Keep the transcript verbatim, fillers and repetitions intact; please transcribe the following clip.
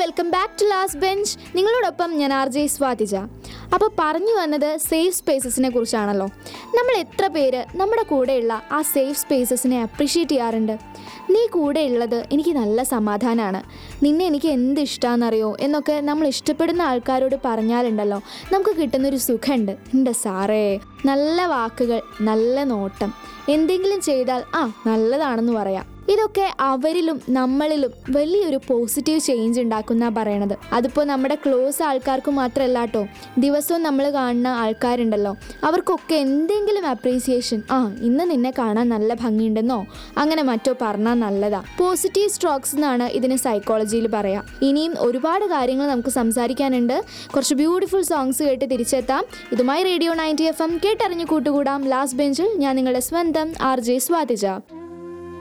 Welcome back to last bench. നിങ്ങളോടൊപ്പം ഞാൻ R J Swathija. അപ്പോൾ പറഞ്ഞു വന്നത് സേഫ് സ്പേസസിനെ കുറിച്ചാണല്ലോ. നമ്മൾ എത്ര പേര് നമ്മുടെ കൂടെയുള്ള ആ സേഫ് സ്പേസസിനെ അപ്രിഷ്യേറ്റ് ചെയ്യാറുണ്ട്? നീ കൂടെ ഉള്ളത് എനിക്ക് നല്ല സമാധാനമാണ്, നിന്നെ എനിക്ക് എന്ത് ഇഷ്ടമാണെന്നറിയോ എന്നൊക്കെ നമ്മൾ ഇഷ്ടപ്പെടുന്ന ആൾക്കാരോട് പറഞ്ഞാലുണ്ടല്ലോ നമുക്ക് കിട്ടുന്നൊരു സുഖമുണ്ട്. എൻ്റെ സാറേ, നല്ല വാക്കുകൾ, നല്ല നോട്ടം, എന്തെങ്കിലും ചെയ്താൽ ആ നല്ലതാണെന്ന് പറയാം. ഇതൊക്കെ അവരിലും നമ്മളിലും വലിയൊരു പോസിറ്റീവ് ചേഞ്ച് ഉണ്ടാക്കുന്ന പറയണത്. അതിപ്പോൾ നമ്മുടെ ക്ലോസ് ആൾക്കാർക്ക് മാത്രമല്ല കേട്ടോ, ദിവസവും നമ്മൾ കാണുന്ന ആൾക്കാരുണ്ടല്ലോ, അവർക്കൊക്കെ എന്തെങ്കിലും അപ്രീസിയേഷൻ, ആ ഇന്ന് നിന്നെ കാണാൻ നല്ല ഭംഗിയുണ്ടെന്നോ അങ്ങനെ മറ്റോ പറഞ്ഞാൽ നല്ലതാ. പോസിറ്റീവ് സ്ട്രോക്സ് എന്നാണ് ഇതിന് സൈക്കോളജിയിൽ പറയാം. ഇനിയും ഒരുപാട് കാര്യങ്ങൾ നമുക്ക് സംസാരിക്കാനുണ്ട്. കുറച്ച് ബ്യൂട്ടിഫുൾ സോങ്സ് കേട്ട് തിരിച്ചെത്താം. ഇതുമായി റേഡിയോ നയൻറ്റി എഫ് എം കേട്ടറിഞ്ഞ് കൂട്ടുകൂടാം. ലാസ്റ്റ് ബെഞ്ചിൽ ഞാൻ നിങ്ങളുടെ സ്വന്തം ആർ ജെ സ്വാതിജ.